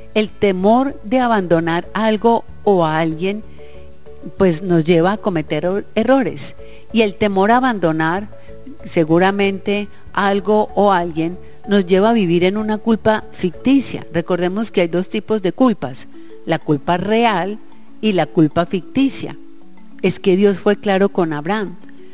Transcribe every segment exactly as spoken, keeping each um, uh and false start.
El temor de abandonar algo o a alguien pues nos lleva a cometer errores, y el temor a abandonar seguramente algo o alguien nos lleva a vivir en una culpa ficticia. Recordemos que hay dos tipos de culpas: la culpa real y la culpa ficticia. Es que Dios fue claro con Abraham.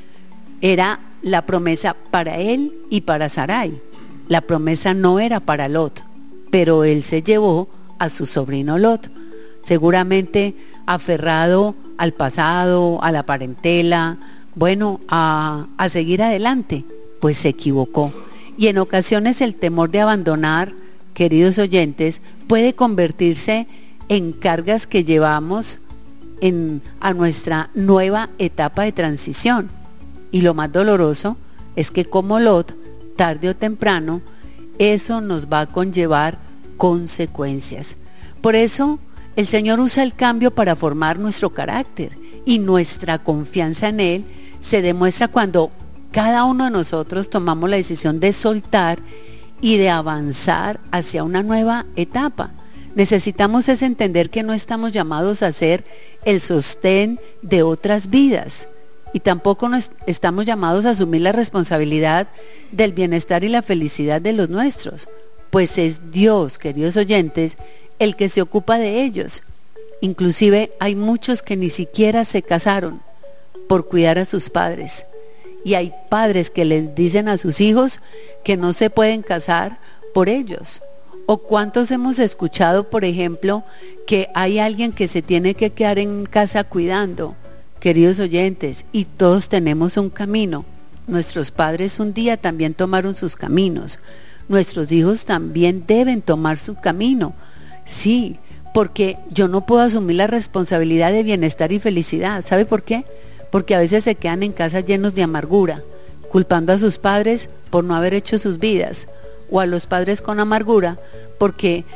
Era la promesa para él y para Sarai. La promesa no era para Lot, pero él se llevó a su sobrino Lot, seguramente aferrado al pasado, a la parentela, bueno, a, a seguir adelante, pues se equivocó. Y en ocasiones el temor de abandonar, queridos oyentes, puede convertirse en cargas que llevamos en, a nuestra nueva etapa de transición. Y lo más doloroso es que, como Lot, tarde o temprano, eso nos va a conllevar consecuencias. Por eso el Señor usa el cambio para formar nuestro carácter, y nuestra confianza en Él se demuestra cuando cada uno de nosotros tomamos la decisión de soltar y de avanzar hacia una nueva etapa. Necesitamos es entender que no estamos llamados a ser el sostén de otras vidas, y tampoco nos estamos llamados a asumir la responsabilidad del bienestar y la felicidad de los nuestros, pues es Dios, queridos oyentes, el que se ocupa de ellos. Inclusive hay muchos que ni siquiera se casaron por cuidar a sus padres, y hay padres que les dicen a sus hijos que no se pueden casar por ellos. ¿O cuántos hemos escuchado, por ejemplo, que hay alguien que se tiene que quedar en casa cuidando? Queridos oyentes, y todos tenemos un camino. Nuestros padres un día también tomaron sus caminos. Nuestros hijos también deben tomar su camino. Sí, porque yo no puedo asumir la responsabilidad de bienestar y felicidad. ¿Sabe por qué? Porque a veces se quedan en casa llenos de amargura, culpando a sus padres por no haber hecho sus vidas, o a los padres con amargura porque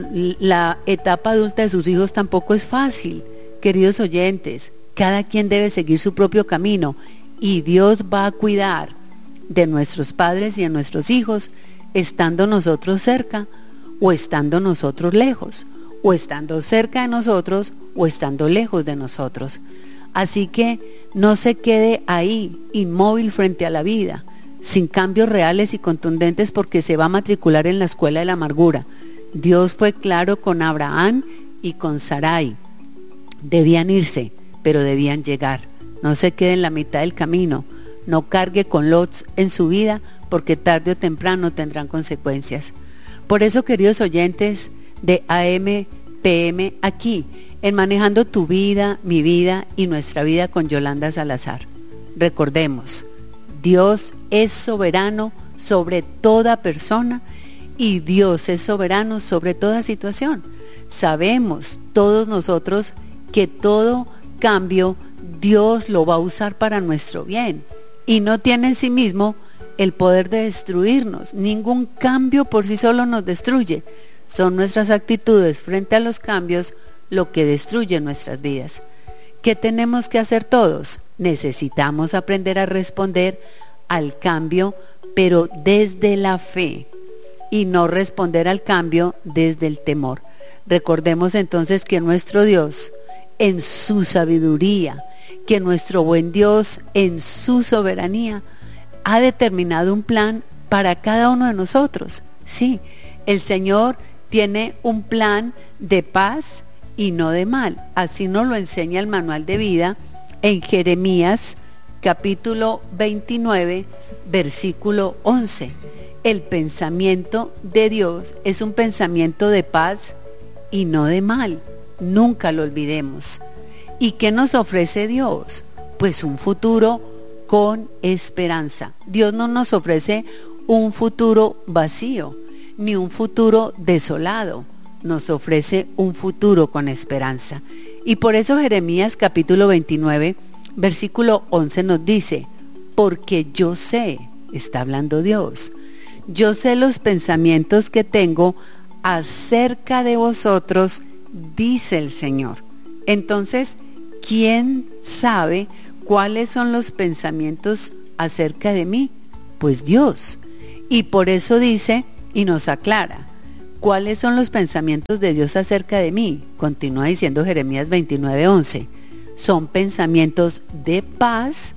la etapa adulta de sus hijos tampoco es fácil. Queridos oyentes, cada quien debe seguir su propio camino, y Dios va a cuidar de nuestros padres y de nuestros hijos, estando nosotros cerca o estando nosotros lejos, o estando cerca de nosotros o estando lejos de nosotros. Así que no se quede ahí inmóvil frente a la vida, sin cambios reales y contundentes, porque se va a matricular en la escuela de la amargura. Dios fue claro con Abraham y con Sarai. Debían irse, pero debían llegar. No se quede en la mitad del camino. No cargue con lots en su vida, porque tarde o temprano tendrán consecuencias. Por eso, queridos oyentes de A M P M, aquí en Manejando tu Vida, Mi Vida y Nuestra Vida con Yolanda Salazar, recordemos: Dios es soberano sobre toda persona, y Dios es soberano sobre toda situación. Sabemos todos nosotros que todo cambio Dios lo va a usar para nuestro bien, y no tiene en sí mismo el poder de destruirnos. Ningún cambio por sí solo nos destruye. Son nuestras actitudes frente a los cambios lo que destruye nuestras vidas. ¿Qué tenemos que hacer todos? Necesitamos aprender a responder al cambio, pero desde la fe, y no responder al cambio desde el temor. Recordemos entonces que nuestro Dios, en su sabiduría, que nuestro buen Dios, en su soberanía, ha determinado un plan para cada uno de nosotros. Sí, el Señor tiene un plan de paz y no de mal. Así nos lo enseña el manual de vida en Jeremías capítulo veintinueve, versículo once. El pensamiento de Dios es un pensamiento de paz y no de mal. Nunca lo olvidemos. ¿Y qué nos ofrece Dios? Pues un futuro con esperanza. Dios no nos ofrece un futuro vacío, ni un futuro desolado. Nos ofrece un futuro con esperanza. Y por eso Jeremías capítulo veintinueve, versículo once nos dice: porque yo sé, está hablando Dios, yo sé los pensamientos que tengo acerca de vosotros, dice el Señor. Entonces, ¿quién sabe cuáles son los pensamientos acerca de mí? Pues Dios. Y por eso dice y nos aclara: ¿Cuáles son los pensamientos de Dios acerca de mí? Continúa diciendo Jeremías veintinueve once. Son pensamientos de paz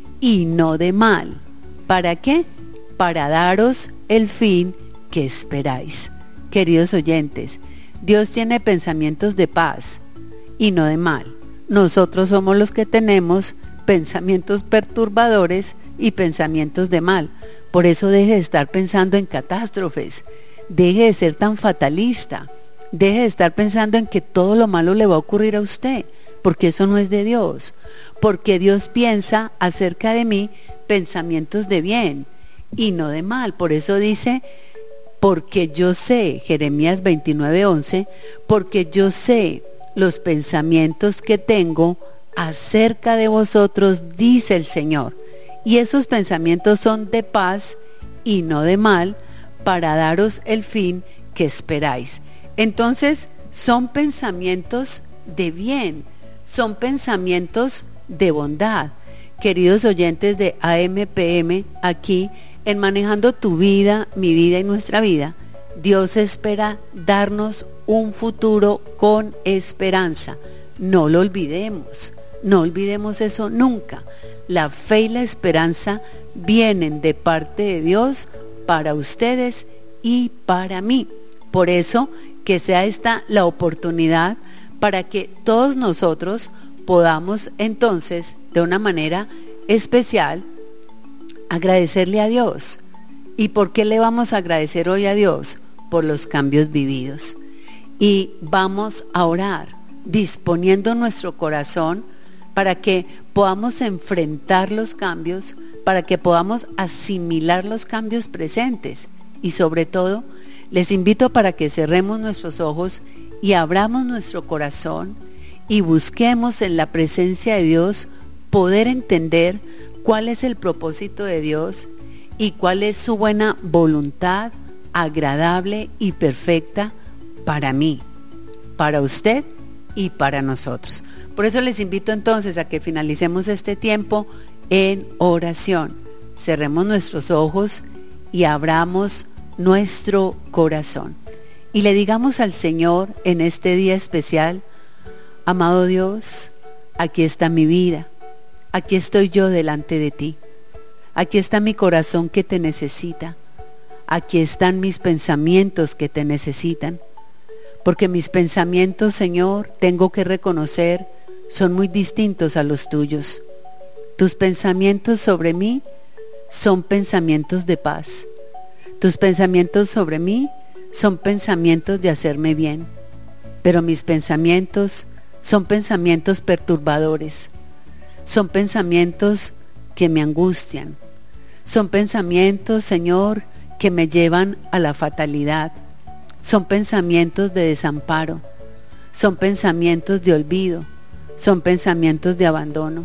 y no de mal. ¿Para qué? Para daros el fin que esperáis. Queridos oyentes, Dios tiene pensamientos de paz y no de mal. Nosotros somos los que tenemos pensamientos perturbadores y pensamientos de mal. Por eso deje de estar pensando en catástrofes, deje de ser tan fatalista, deje de estar pensando en que todo lo malo le va a ocurrir a usted, porque eso no es de Dios. Porque Dios piensa acerca de mí pensamientos de bien y no de mal. Por eso dice, porque yo sé, Jeremías veintinueve once, porque yo sé los pensamientos que tengo acerca de vosotros, dice el Señor. Y esos pensamientos son de paz y no de mal, para daros el fin que esperáis. Entonces, son pensamientos de bien, son pensamientos de bondad. Queridos oyentes de A M P M, aquí en Manejando tu Vida, mi vida y nuestra vida, Dios espera darnos un futuro con esperanza. No lo olvidemos, no olvidemos eso nunca. La fe y la esperanza vienen de parte de Dios para ustedes y para mí. Por eso, que sea esta la oportunidad para que todos nosotros podamos entonces, de una manera especial, agradecerle a Dios. ¿Y por qué le vamos a agradecer hoy a Dios? Por los cambios vividos. Y vamos a orar, disponiendo nuestro corazón para que podamos enfrentar los cambios, para que podamos asimilar los cambios presentes. Y sobre todo, les invito para que cerremos nuestros ojos y abramos nuestro corazón y busquemos en la presencia de Dios poder entender cuál es el propósito de Dios y cuál es su buena voluntad, agradable y perfecta para mí, para usted y para nosotros. Por eso les invito entonces a que finalicemos este tiempo en oración. Cerremos nuestros ojos y abramos nuestro corazón. Y le digamos al Señor en este día especial: amado Dios, aquí está mi vida, aquí estoy yo delante de ti, aquí está mi corazón que te necesita, aquí están mis pensamientos que te necesitan, porque mis pensamientos, Señor, tengo que reconocer, son muy distintos a los tuyos. Tus pensamientos sobre mí son pensamientos de paz. Tus pensamientos sobre mí son pensamientos de hacerme bien, pero mis pensamientos son pensamientos perturbadores, son pensamientos que me angustian, son pensamientos, Señor, que me llevan a la fatalidad, son pensamientos de desamparo, son pensamientos de olvido, son pensamientos de abandono.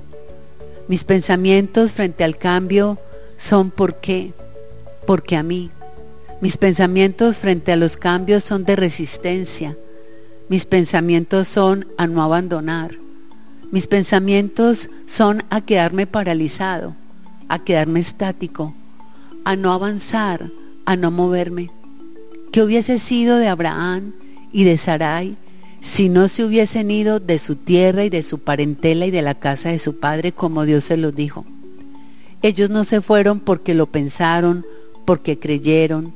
Mis pensamientos frente al cambio son ¿por qué? Porque a mí. Mis pensamientos frente a los cambios son de resistencia. Mis pensamientos son a no abandonar. Mis pensamientos son a quedarme paralizado, a quedarme estático, a no avanzar, a no moverme. ¿Qué hubiese sido de Abraham y de Sarai si no se hubiesen ido de su tierra y de su parentela y de la casa de su padre como Dios se los dijo? Ellos no se fueron porque lo pensaron, porque creyeron,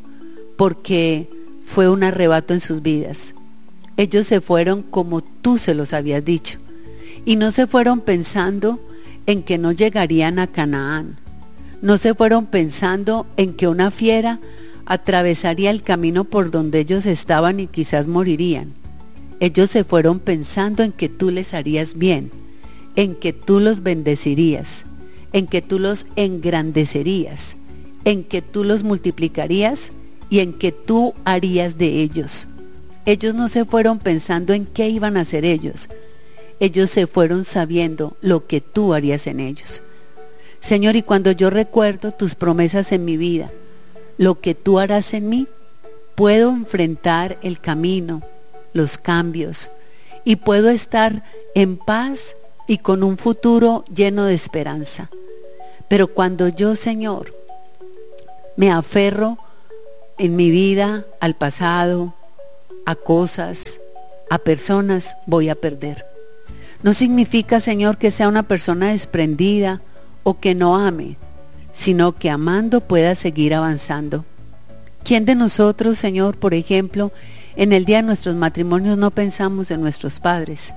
porque fue un arrebato en sus vidas. Ellos se fueron como tú se los habías dicho, y no se fueron pensando en que no llegarían a Canaán, no se fueron pensando en que una fiera atravesaría el camino por donde ellos estaban y quizás morirían. Ellos se fueron pensando en que tú les harías bien, en que tú los bendecirías, en que tú los engrandecerías, en que tú los multiplicarías y en que tú harías de ellos. Ellos no se fueron pensando en qué iban a hacer ellos. Ellos se fueron sabiendo lo que tú harías en ellos. Señor, y cuando yo recuerdo tus promesas en mi vida, lo que tú harás en mí, puedo enfrentar el camino, los cambios, y puedo estar en paz y con un futuro lleno de esperanza. Pero cuando yo, Señor, me aferro en mi vida al pasado, a cosas, a personas voy a perder. No significa, Señor, que sea una persona desprendida o que no ame, sino que amando pueda seguir avanzando. ¿Quién de nosotros, Señor, por ejemplo, en el día de nuestros matrimonios no pensamos en nuestros padres?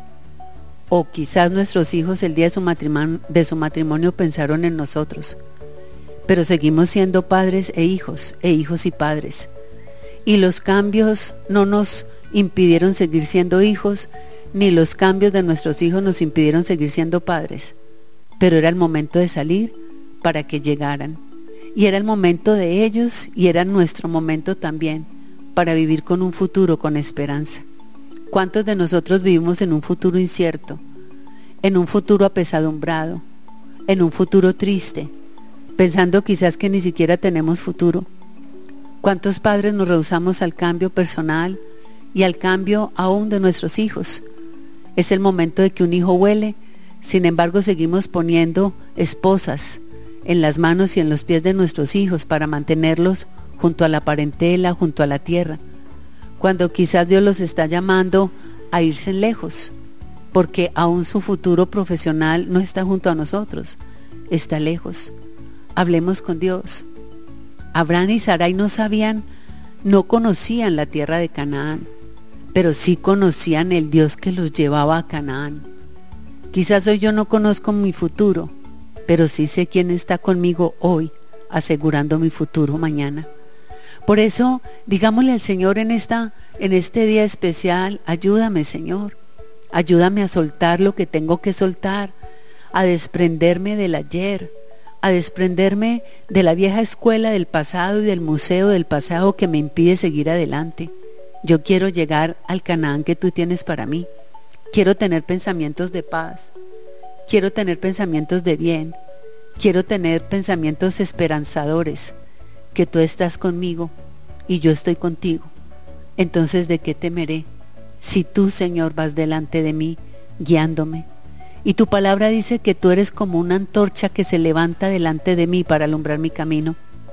O quizás nuestros hijos el día de su matrimonio, de su matrimonio pensaron en nosotros. Pero seguimos siendo padres e hijos, e hijos y padres. Y los cambios no nos impidieron seguir siendo hijos, ni los cambios de nuestros hijos nos impidieron seguir siendo padres. Pero era el momento de salir para que llegaran. Y era el momento de ellos y era nuestro momento también para vivir con un futuro con esperanza. ¿Cuántos de nosotros vivimos en un futuro incierto, en un futuro apesadumbrado, en un futuro triste, pensando quizás que ni siquiera tenemos futuro? ¿Cuántos padres nos rehusamos al cambio personal y al cambio aún de nuestros hijos? Es el momento de que un hijo huele, sin embargo seguimos poniendo esposas en las manos y en los pies de nuestros hijos para mantenerlos junto a la parentela, junto a la tierra, cuando quizás Dios los está llamando a irse lejos, porque aún su futuro profesional no está junto a nosotros, está lejos. Hablemos con Dios. Abraham y Sarai no sabían, no conocían la tierra de Canaán, pero sí conocían el Dios que los llevaba a Canaán. Quizás hoy yo no conozco mi futuro, pero sí sé quién está conmigo hoy, asegurando mi futuro mañana. Por eso, digámosle al Señor en, esta, en este día especial, ayúdame, Señor, ayúdame a soltar lo que tengo que soltar, a desprenderme del ayer, a desprenderme de la vieja escuela del pasado y del museo del pasado que me impide seguir adelante. Yo quiero llegar al Canaán que tú tienes para mí. Quiero tener pensamientos de paz. Quiero tener pensamientos de bien. Quiero tener pensamientos esperanzadores, que tú estás conmigo y yo estoy contigo. Entonces, ¿de qué temeré? Si tú, Señor, vas delante de mí, guiándome. Y tu palabra dice que tú eres como una antorcha que se levanta delante de mí para alumbrar mi camino.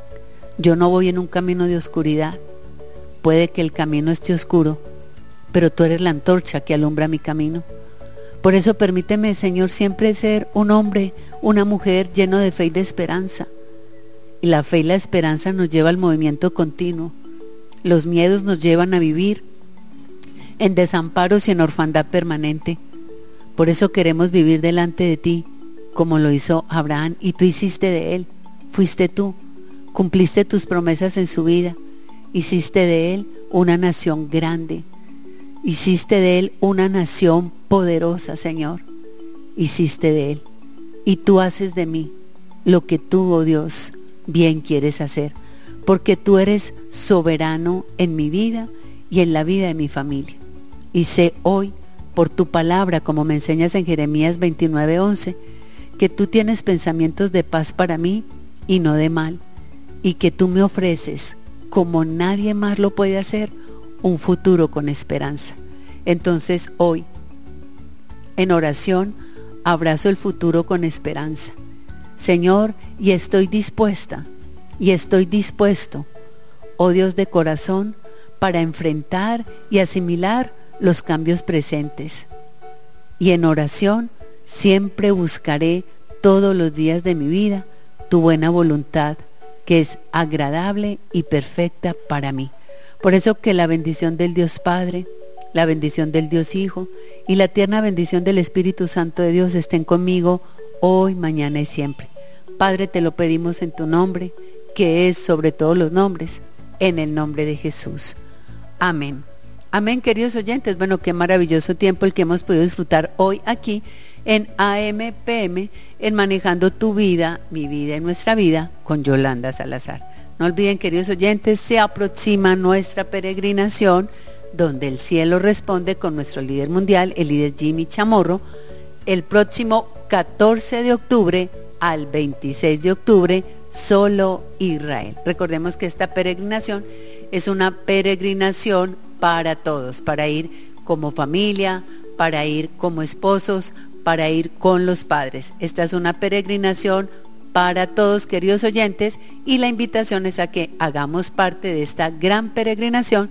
Yo no voy en un camino de oscuridad. Puede que el camino esté oscuro, pero tú eres la antorcha que alumbra mi camino. Por eso permíteme, Señor, siempre ser un hombre, una mujer lleno de fe y de esperanza. Y la fe y la esperanza nos lleva al movimiento continuo. Los miedos nos llevan a vivir en desamparos y en orfandad permanente. Por eso queremos vivir delante de ti, como lo hizo Abraham, y tú hiciste de él. Fuiste tú, cumpliste tus promesas en su vida. Hiciste de él una nación grande. Hiciste de él una nación poderosa, Señor. Hiciste de él. Y tú haces de mí lo que tú, oh Dios, bien quieres hacer. Porque tú eres soberano en mi vida y en la vida de mi familia. Y sé hoy, por tu palabra, como me enseñas en Jeremías veintinueve once, que tú tienes pensamientos de paz para mí y no de mal. Y que tú me ofreces, como nadie más lo puede hacer, un futuro con esperanza. Entonces hoy, en oración, abrazo el futuro con esperanza. Señor, y estoy dispuesta, y estoy dispuesto, oh Dios de corazón, para enfrentar y asimilar los cambios presentes. Y en oración siempre buscaré todos los días de mi vida tu buena voluntad, que es agradable y perfecta para mí. Por eso que la bendición del Dios Padre, la bendición del Dios Hijo y la tierna bendición del Espíritu Santo de Dios estén conmigo hoy, mañana y siempre. Padre, te lo pedimos en tu nombre, que es sobre todos los nombres, en el nombre de Jesús. Amén. Amén, queridos oyentes. Bueno, qué maravilloso tiempo el que hemos podido disfrutar hoy aquí en A M P M, en Manejando tu Vida, mi vida y nuestra vida, con Yolanda Salazar. No olviden, queridos oyentes, se aproxima nuestra peregrinación, donde el cielo responde con nuestro líder mundial, el líder Jimmy Chamorro, el próximo catorce de octubre al veintiséis de octubre, solo Israel. Recordemos que esta peregrinación es una peregrinación para todos, para ir como familia, para ir como esposos, para ir con los padres. Esta es una peregrinación para todos, queridos oyentes, y la invitación es a que hagamos parte de esta gran peregrinación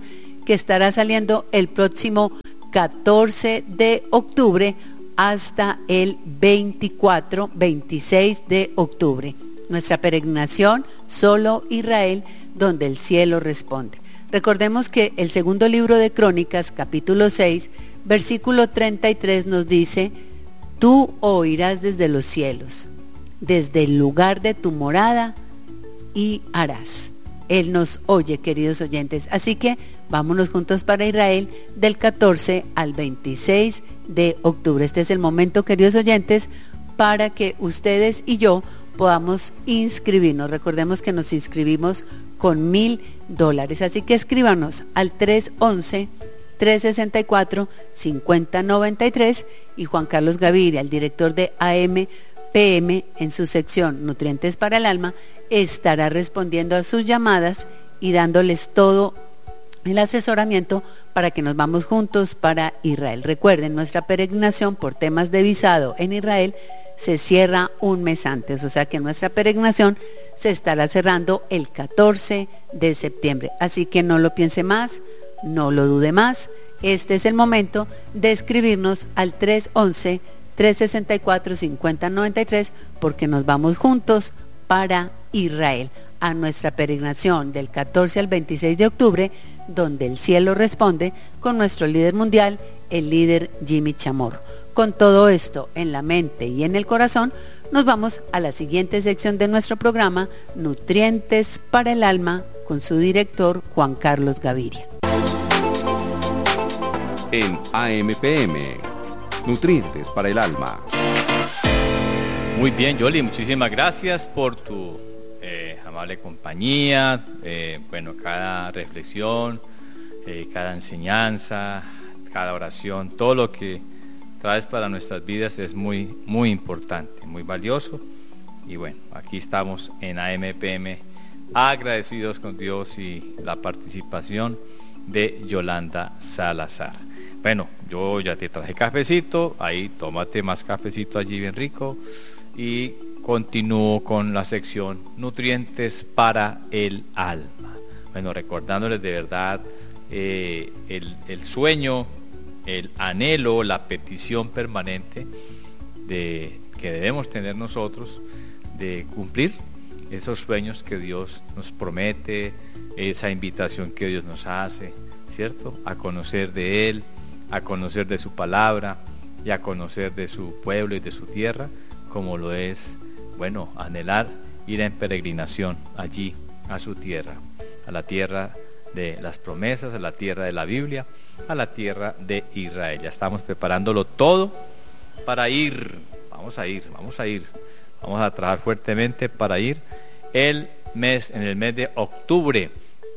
que estará saliendo el próximo catorce de octubre hasta el veinticuatro, veintiséis de octubre. Nuestra peregrinación, Solo Israel, donde el cielo responde. Recordemos que el segundo libro de Crónicas, capítulo seis, versículo treinta y tres nos dice: tú oirás desde los cielos, desde el lugar de tu morada, y harás. Él nos oye, queridos oyentes. Así que vámonos juntos para Israel del catorce al veintiséis de octubre. Este es el momento, queridos oyentes, para que ustedes y yo podamos inscribirnos. Recordemos que nos inscribimos con mil dólares. Así que escríbanos al tres once, tres sesenta y cuatro, cincuenta noventa y tres y Juan Carlos Gaviria, el director de A M P M, en su sección Nutrientes para el Alma, estará respondiendo a sus llamadas y dándoles todo el asesoramiento para que nos vamos juntos para Israel. Recuerden, nuestra peregrinación por temas de visado en Israel se cierra un mes antes, o sea que nuestra peregrinación se estará cerrando el catorce de septiembre. Así que no lo piense más, no lo dude más. Este es el momento de escribirnos al tres once, tres sesenta y cuatro, cincuenta noventa y tres porque nos vamos juntos para Israel, a nuestra peregrinación del catorce al veintiséis de octubre, donde el cielo responde, con nuestro líder mundial, el líder Jimmy Chamorro. Con todo esto en la mente y en el corazón, nos vamos a la siguiente sección de nuestro programa, Nutrientes para el Alma, con su director Juan Carlos Gaviria. En A M P M, Nutrientes para el Alma. Muy bien, Yoli, muchísimas gracias por tu eh, amable compañía. Eh, bueno, cada reflexión, eh, cada enseñanza, cada oración, todo lo que traes para nuestras vidas es muy, muy importante, muy valioso. Y bueno, aquí estamos en A M P M agradecidos con Dios y la participación de Yolanda Salazar. Bueno, yo ya te traje cafecito, ahí tómate más cafecito allí bien rico y continúo con la sección Nutrientes para el Alma. Bueno, recordándoles de verdad eh, el, el sueño, el anhelo, la petición permanente de que debemos tener nosotros de cumplir esos sueños que Dios nos promete, esa invitación que Dios nos hace, ¿cierto? A conocer de Él, a conocer de su palabra y a conocer de su pueblo y de su tierra, como lo es, bueno, anhelar ir en peregrinación allí a su tierra, a la tierra de las promesas, a la tierra de la Biblia, a la tierra de Israel. Ya estamos preparándolo todo para ir, vamos a ir, vamos a ir, vamos a trabajar fuertemente para ir el mes, en el mes de octubre,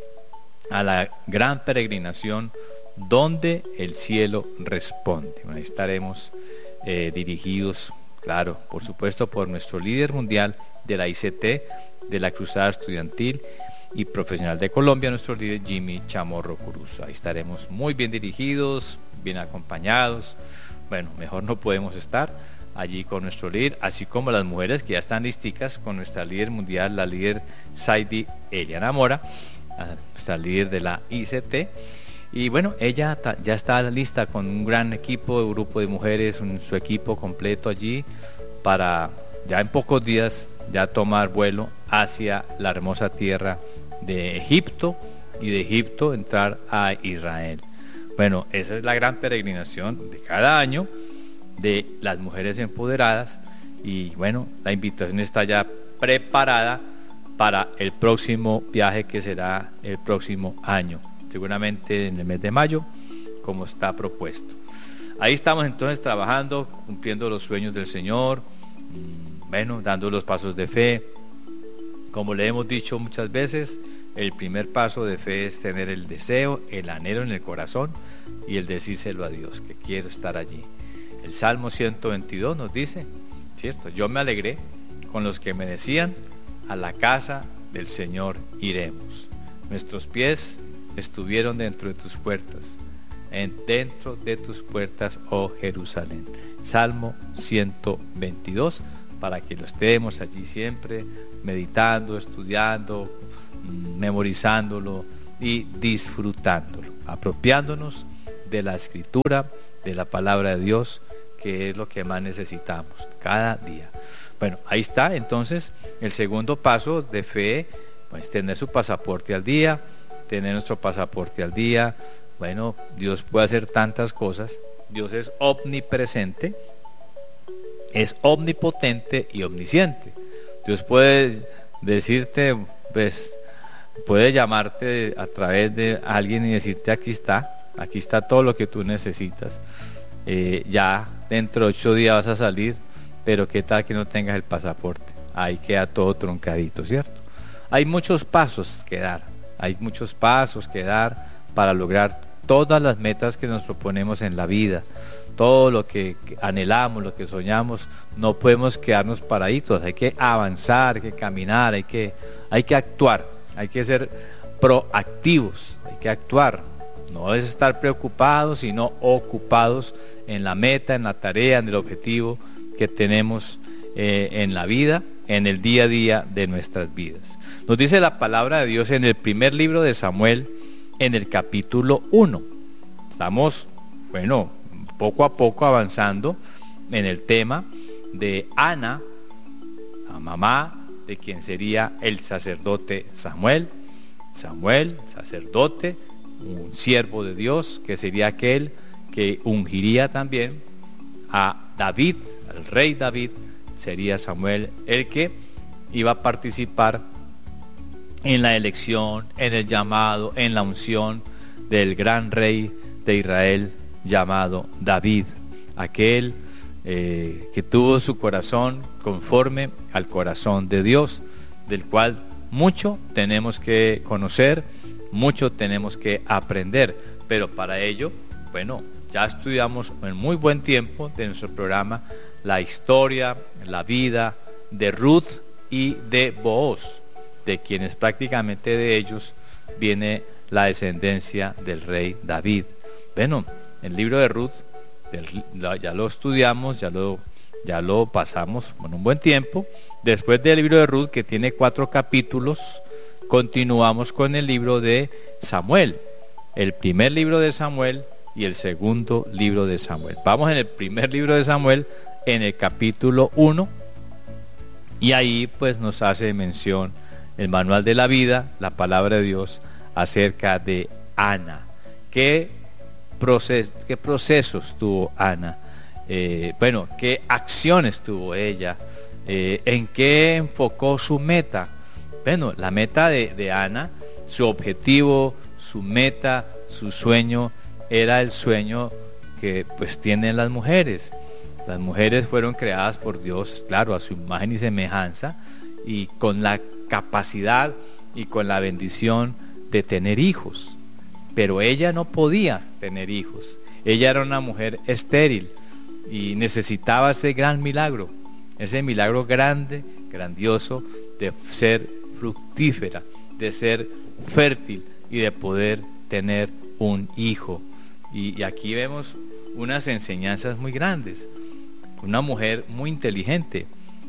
a la gran peregrinación donde el cielo responde. Bueno, ahí estaremos eh, dirigidos, claro, por supuesto, por nuestro líder mundial de la I C T, de la Cruzada Estudiantil y Profesional de Colombia, nuestro líder Jimmy Chamorro Cruz. Ahí estaremos muy bien dirigidos, bien acompañados. Bueno, mejor no podemos estar allí con nuestro líder, así como las mujeres que ya están listicas con nuestra líder mundial, la líder Saidi Eliana Mora, nuestra líder de la I C T. Y bueno, ella ya está lista con un gran equipo, un grupo de mujeres, un, su equipo completo allí, para ya en pocos días ya tomar vuelo hacia la hermosa tierra de Egipto y de Egipto entrar a Israel. Bueno, esa es la gran peregrinación de cada año de las mujeres empoderadas y bueno, la invitación está ya preparada para el próximo viaje que será el próximo año, seguramente en el mes de mayo, como está propuesto. Ahí estamos entonces trabajando, cumpliendo los sueños del Señor, bueno, dando los pasos de fe. Como le hemos dicho muchas veces, el primer paso de fe es tener el deseo, el anhelo en el corazón y el decírselo a Dios, que quiero estar allí. El Salmo ciento veintidós nos dice, ¿cierto? Yo me alegré con los que me decían, a la casa del Señor iremos. Nuestros pies estuvieron dentro de tus puertas, en dentro de tus puertas, oh Jerusalén. Salmo ciento veintidós, para que lo estemos allí siempre meditando, estudiando, memorizándolo, y disfrutándolo, apropiándonos de la escritura, de la palabra de Dios, que es lo que más necesitamos cada día. Bueno, ahí está entonces el segundo paso de fe, pues tener su pasaporte al día, tener nuestro pasaporte al día. Bueno, Dios puede hacer tantas cosas, Dios es omnipresente, es omnipotente y omnisciente. Dios puede decirte, pues, puede llamarte a través de alguien y decirte, aquí está, aquí está todo lo que tú necesitas. Eh, ya dentro de ocho días vas a salir, pero qué tal que no tengas el pasaporte, ahí queda todo troncadito, ¿cierto? Hay muchos pasos que dar, hay muchos pasos que dar para lograr todas las metas que nos proponemos en la vida, todo lo que anhelamos, lo que soñamos. No podemos quedarnos paraditos, hay que avanzar, hay que caminar, hay que, hay que actuar, hay que ser proactivos, hay que actuar. No es estar preocupados, sino ocupados en la meta, en la tarea, en el objetivo que tenemos eh, en la vida, en el día a día de nuestras vidas. Nos dice la palabra de Dios en el primer libro de Samuel, en el capítulo uno. Estamos, bueno, poco a poco avanzando en el tema de Ana, la mamá de quien sería el sacerdote Samuel. Samuel, sacerdote, un siervo de Dios, que sería aquel que ungiría también a David, al rey David. Sería Samuel el que iba a participar en la elección, en el llamado, en la unción del gran rey de Israel llamado David, aquel eh, que tuvo su corazón conforme al corazón de Dios, del cual mucho tenemos que conocer, mucho tenemos que aprender, pero para ello, bueno, ya estudiamos en muy buen tiempo de nuestro programa la historia, la vida de Ruth y de Booz, de quienes prácticamente de ellos viene la descendencia del rey David. Bueno, el libro de Ruth ya lo estudiamos, ya lo, ya lo pasamos con un buen tiempo. Después del libro de Ruth, que tiene cuatro capítulos, continuamos con el libro de Samuel, el primer libro de Samuel y el segundo libro de Samuel. Vamos en el primer libro de Samuel, en el capítulo uno, y ahí pues nos hace mención el manual de la vida, la palabra de Dios, acerca de Ana. ¿Qué, proces qué procesos tuvo Ana? Eh, bueno, ¿qué acciones tuvo ella? Eh, ¿En qué enfocó su meta? Bueno, la meta de, de Ana, su objetivo, su meta, su sueño, era el sueño que pues tienen las mujeres. Las mujeres fueron creadas por Dios, claro, a su imagen y semejanza, y con la capacidad y con la bendición de tener hijos. Pero ella no podía tener hijos. Ella era una mujer estéril y necesitaba ese gran milagro, ese milagro grande, grandioso, de ser fructífera, de ser fértil y de poder tener un hijo. Y, y aquí vemos unas enseñanzas muy grandes. Una mujer muy inteligente,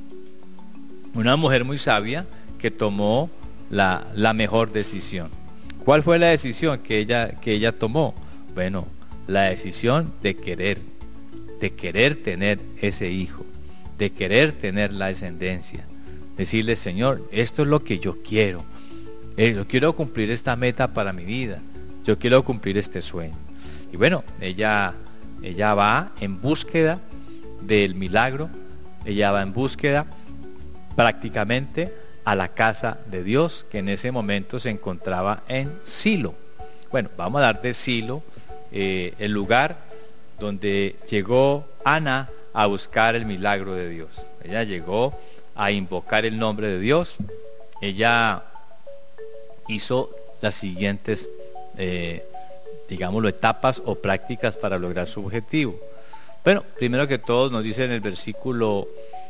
una mujer muy sabia, que tomó la, la mejor decisión. ¿Cuál fue la decisión que ella, que ella tomó? Bueno, la decisión de querer, de querer tener ese hijo, de querer tener la descendencia. Decirle, Señor, esto es lo que yo quiero. Eh, yo quiero cumplir esta meta para mi vida. Yo quiero cumplir este sueño. Y bueno, ella, ella va en búsqueda del milagro. Ella va en búsqueda prácticamente a la casa de Dios, que en ese momento se encontraba en Silo. Bueno, vamos a dar de Silo eh, el lugar donde llegó Ana a buscar el milagro de Dios. Ella llegó a invocar el nombre de Dios. Ella hizo las siguientes eh, digámoslo, etapas o prácticas para lograr su objetivo. Bueno, primero que todo nos dice en el versículo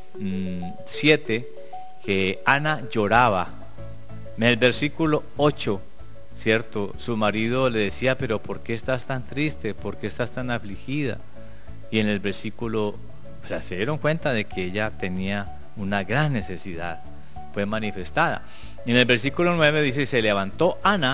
siete mmm, que Ana lloraba. En el versículo ocho, ¿cierto? Su marido le decía, pero ¿por qué estás tan triste? ¿Por qué estás tan afligida? Y en el versículo, o sea, se dieron cuenta de que ella tenía una gran necesidad, fue manifestada. Y en el versículo nueve dice, se levantó Ana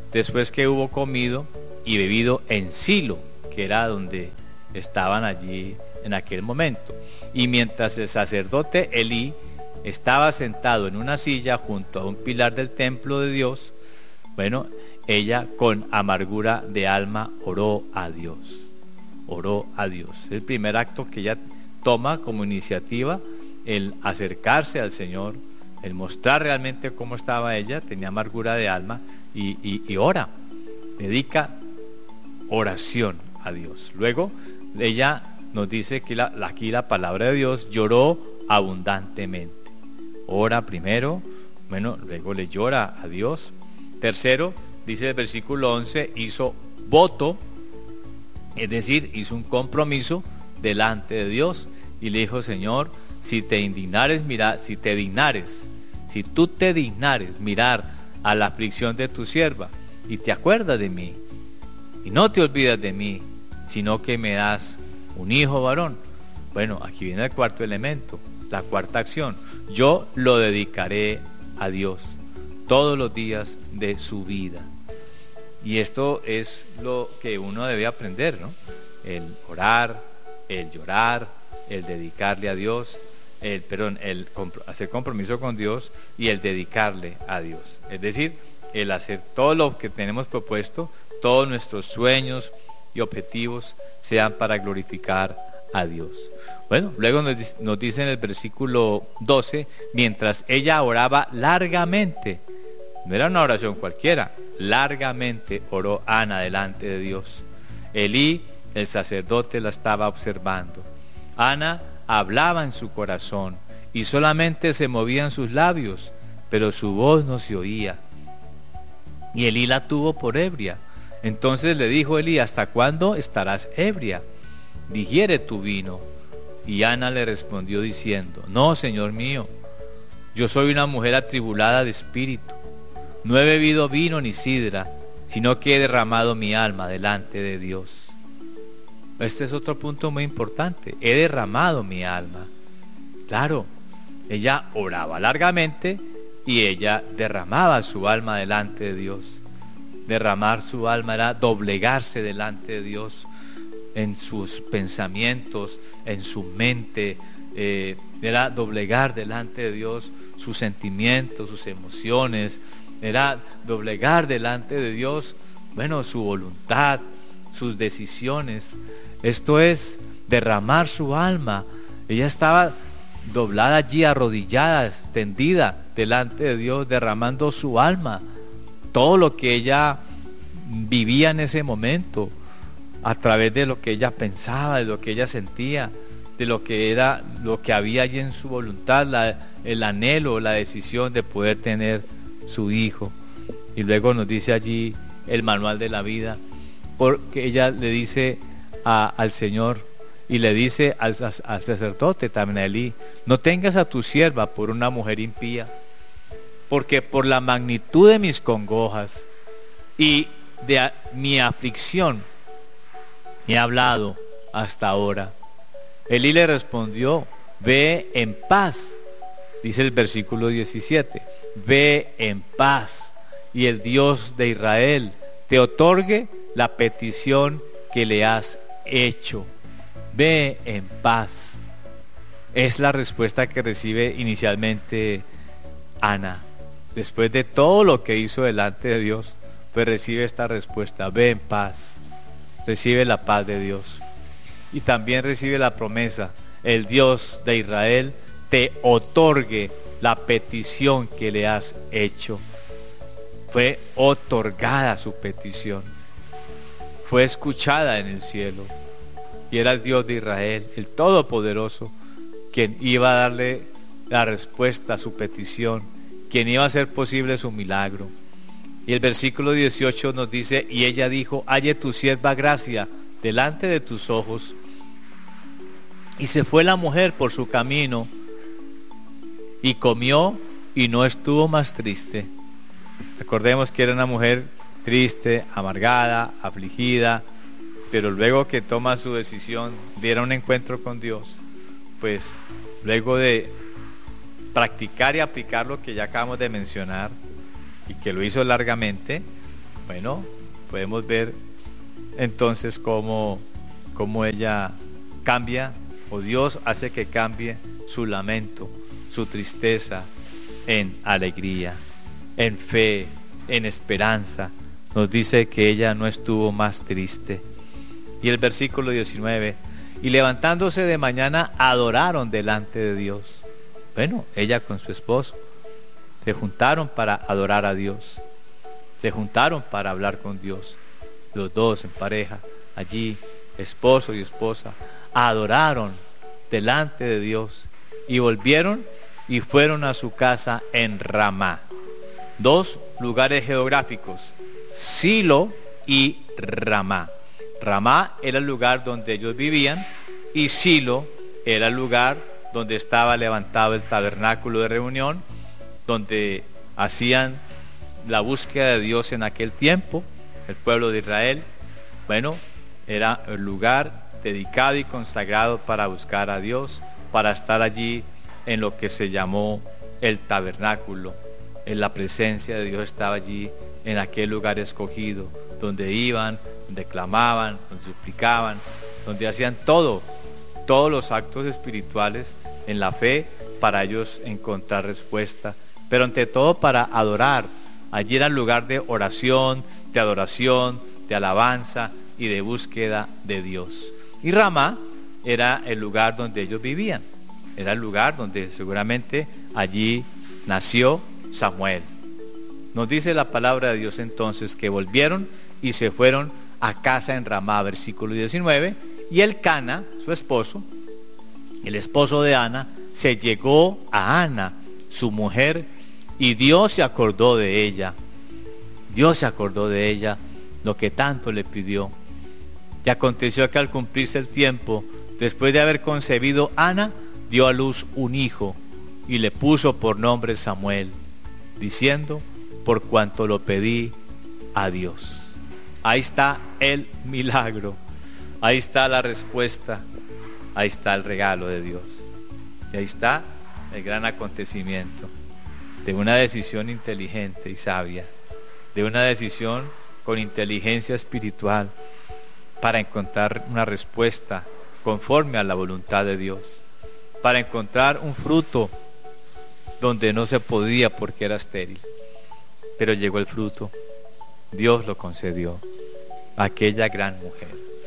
después que hubo comido y bebido en Silo, que era donde estaban allí en aquel momento. Y mientras el sacerdote Elí estaba sentado en una silla junto a un pilar del templo de Dios, bueno, ella con amargura de alma oró a Dios. Oró a Dios. Es el primer acto que ella toma como iniciativa, el acercarse al Señor, el mostrar realmente cómo estaba ella, tenía amargura de alma y, y, y ora, dedica oración a Dios. Luego ella nos dice que la, aquí la palabra de Dios, lloró abundantemente. Ora primero, bueno, luego le llora a Dios. Tercero, dice el versículo once, hizo voto, es decir, hizo un compromiso delante de Dios y le dijo: Señor, si te indignares, mira, si te dignares, si tú te dignares mirar a la aflicción de tu sierva y te acuerdas de mí y no te olvidas de mí, sino que me das un hijo varón. Bueno, aquí viene el cuarto elemento, la cuarta acción. Yo lo dedicaré a Dios todos los días de su vida. Y esto es lo que uno debe aprender, ¿no? El orar, el llorar, el dedicarle a Dios, el, perdón, el hacer compromiso con Dios y el dedicarle a Dios. Es decir, el hacer todo lo que tenemos propuesto, todos nuestros sueños y objetivos sean para glorificar a Dios. Bueno, luego nos, nos dice en el versículo doce, mientras ella oraba largamente, no era una oración cualquiera, largamente oró Ana delante de Dios. Elí, el sacerdote, la estaba observando. Ana hablaba en su corazón y solamente se movían sus labios, pero su voz no se oía. Y Elí la tuvo por ebria. Entonces le dijo Elí: ¿hasta cuándo estarás ebria? Digiere tu vino. Y Ana le respondió diciendo: no, Señor mío, yo soy una mujer atribulada de espíritu. No he bebido vino ni sidra, sino que he derramado mi alma delante de Dios. Este es otro punto muy importante. He derramado mi alma. Claro, ella oraba largamente y ella derramaba su alma delante de Dios. Derramar su alma era doblegarse delante de Dios en sus pensamientos, en su mente. Eh, era doblegar delante de Dios sus sentimientos, sus emociones. Era doblegar delante de Dios, bueno, su voluntad, sus decisiones. Esto es derramar su alma. Ella estaba doblada allí, arrodillada, tendida delante de Dios, derramando su alma. Todo lo que ella vivía en ese momento, a través de lo que ella pensaba, de lo que ella sentía, de lo que era, lo que había allí en su voluntad, la, el anhelo, la decisión de poder tener su hijo. Y luego nos dice allí el manual de la vida, porque ella le dice a, al Señor y le dice al, al sacerdote también, a Elí: no tengas a tu sierva por una mujer impía, porque por la magnitud de mis congojas y de a, mi aflicción he hablado hasta ahora. Elí le respondió: ve en paz, dice el versículo diecisiete, ve en paz, y el Dios de Israel te otorgue la petición que le has hecho. Ve en paz. Es la respuesta que recibe inicialmente Ana. Después de todo lo que hizo delante de Dios, pues recibe esta respuesta: ve en paz. Recibe la paz de Dios. Y también recibe la promesa: el Dios de Israel te otorgue la petición que le has hecho. Fue otorgada su petición, fue escuchada en el cielo, y era el Dios de Israel, el Todopoderoso, quien iba a darle la respuesta a su petición, quien iba a hacer posible su milagro. Y el versículo dieciocho nos dice: y ella dijo: halle tu sierva gracia delante de tus ojos. Y se fue la mujer por su camino, y comió, y no estuvo más triste. Recordemos que era una mujer triste, amargada, afligida, pero luego que toma su decisión de ir a un encuentro con Dios, pues luego de practicar y aplicar lo que ya acabamos de mencionar, y que lo hizo largamente, Bueno, podemos ver entonces cómo, cómo ella cambia, o Dios hace que cambie su lamento, su tristeza, en alegría, en fe, en esperanza. Nos dice que ella no estuvo más triste. Y el versículo diecinueve, y levantándose de mañana adoraron delante de Dios. Bueno, ella con su esposo se juntaron para adorar a Dios, se juntaron para hablar con Dios, los dos en pareja, allí, esposo y esposa, adoraron delante de Dios y volvieron y fueron a su casa en Ramá. Dos lugares geográficos, Silo y Ramá. Ramá era el lugar donde ellos vivían y Silo era el lugar donde estaba levantado el tabernáculo de reunión, donde hacían la búsqueda de Dios en aquel tiempo, el pueblo de Israel. Bueno, era el lugar dedicado y consagrado para buscar a Dios, para estar allí en lo que se llamó el tabernáculo. En la presencia de Dios estaba allí, en aquel lugar escogido, donde iban, donde clamaban, donde suplicaban, donde hacían todo, todos los actos espirituales en la fe para ellos encontrar respuesta, pero ante todo para adorar. Allí era el lugar de oración, de adoración, de alabanza y de búsqueda de Dios. Y Ramá era el lugar donde ellos vivían, era el lugar donde seguramente allí nació Samuel. Nos dice la palabra de Dios entonces que volvieron y se fueron a casa en Ramá, versículo diecinueve, y el Cana, su esposo, el esposo de Ana, se llegó a Ana, su mujer, y Dios se acordó de ella. Dios se acordó de ella, lo que tanto le pidió. Y aconteció que al cumplirse el tiempo, después de haber concebido, Ana dio a luz un hijo, y le puso por nombre Samuel, diciendo, por cuanto lo pedí a Dios. Ahí está el milagro, ahí está la respuesta, ahí está el regalo de Dios. Y ahí está el gran acontecimiento de una decisión inteligente y sabia, de una decisión con inteligencia espiritual para encontrar una respuesta conforme a la voluntad de Dios, para encontrar un fruto donde no se podía porque era estéril, pero llegó el fruto. Dios lo concedió a aquella gran mujer.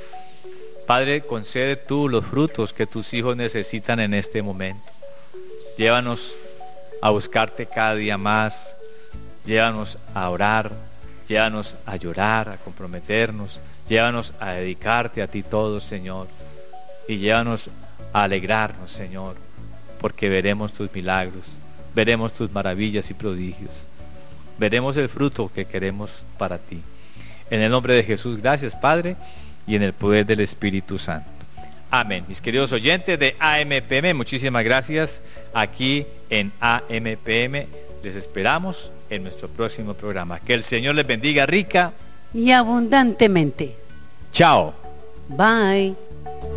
Padre, concede tú los frutos que tus hijos necesitan en este momento. Llévanos a buscarte cada día más, llévanos a orar, llévanos a llorar, a comprometernos, llévanos a dedicarte a ti todo, Señor, y llévanos a alegrarnos, Señor, porque veremos tus milagros, veremos tus maravillas y prodigios, veremos el fruto que queremos para ti. En el nombre de Jesús, gracias, Padre, y en el poder del Espíritu Santo. Amén. Mis queridos oyentes de A M P M, muchísimas gracias aquí en A M P M. Les esperamos en nuestro próximo programa. Que el Señor les bendiga rica y abundantemente. Chao. Bye.